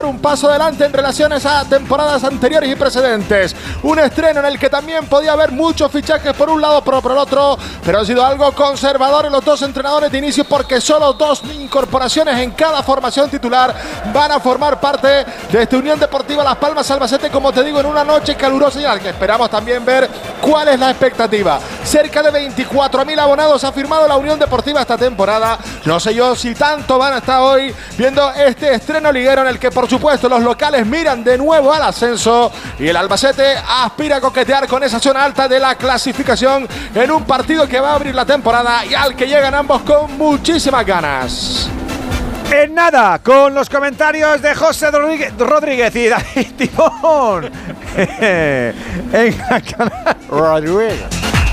un paso adelante en relaciones a temporadas anteriores y precedentes. Un estreno en el que también podía haber muchos fichajes por un lado, pero por el otro, pero ha sido algo conservador en los dos entrenadores de inicio, porque solo 2 incorporaciones en cada formación titular van a formar parte de esta Unión Deportiva Las Palmas Albacete, como te digo, en una noche calurosa y al que esperamos también ver cuál es la expectativa. Cerca de 24.000 abonados ha firmado la Unión Deportiva esta temporada. No sé yo si tanto van a estar hoy viendo este estreno liguero en el que por supuesto los locales miran de nuevo al ascenso y el Albacete aspira a coquetear con esa zona alta de la clasificación en un partido que va a abrir la temporada y al que llegan ambos con muchísimas ganas. En nada, con los comentarios de José Rodríguez y David Timón en la canal Rodríguez.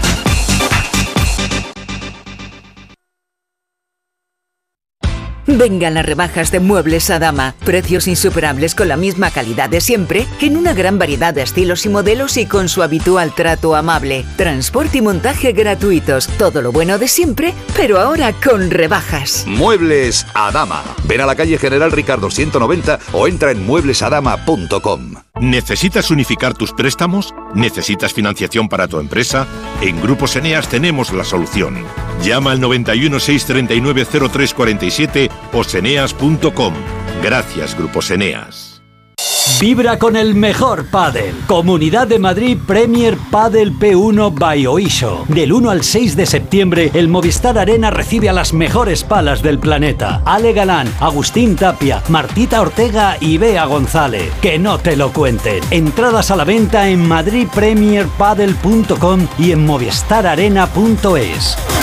Vengan las rebajas de Muebles Adama. Precios insuperables con la misma calidad de siempre, en una gran variedad de estilos y modelos y con su habitual trato amable. Transporte y montaje gratuitos. Todo lo bueno de siempre, pero ahora con rebajas. Muebles Adama. Ven a la calle General Ricardo 190 o entra en mueblesadama.com. ¿Necesitas unificar tus préstamos? ¿Necesitas financiación para tu empresa? En Grupos Eneas tenemos la solución. Llama al 91 639 0347 o seneas.com. Gracias, Grupos Eneas. Vibra con el mejor pádel. Comunidad de Madrid Premier Padel P1 by Oisho. Del 1 al 6 de septiembre, el Movistar Arena recibe a las mejores palas del planeta. Ale Galán, Agustín Tapia, Martita Ortega y Bea González. Que no te lo cuenten. Entradas a la venta en madridpremierpadel.com y en movistararena.es.